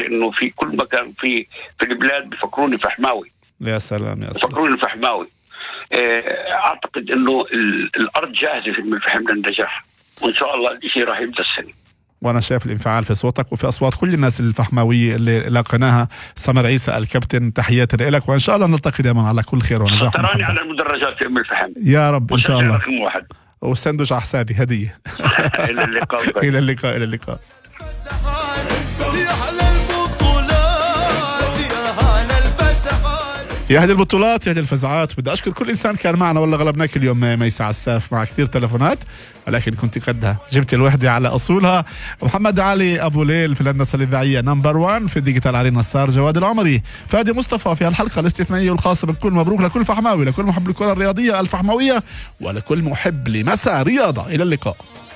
إنه في كل مكان في البلاد بفكروني فحماوي. يا سلام يا سلام. بفكروني فحماوي. أعتقد إنه الأرض جاهزة في الفحم للنجاح، وإن شاء الله الشيء راح يبدأ السنة. وأنا شايف الانفعال في صوتك وفي أصوات كل الناس الفحماوية اللي لاقيناها. سمر عيسى الكابتن، تحياتي لك، وإن شاء الله نلتقي دائما على كل خير ونجاح. تراني على المدرجات في الفحم يا رب إن شاء الله. رقم 1 والسندويش على حسابي هدية. إلى اللقاء. إلى اللقاء. إلى اللقاء. يا هذه البطولات، يا هذه الفزعات. بدي أشكر كل إنسان كان معنا، والله غلبناك اليوم ميساء عساف مع كثير تلفونات، ولكن كنت قدها، جبت الوحدة على أصولها. محمد علي أبو ليل في الهندسة الإذاعية نمبر 1، في الديجيتال علي نصار، جواد العمري، فادي مصطفى في الحلقة الاستثنائية والخاصة بالكل. مبروك لكل فحماوي، لكل محب الكرة الرياضية الفحماوية، ولكل محب لمساء رياضة. إلى اللقاء.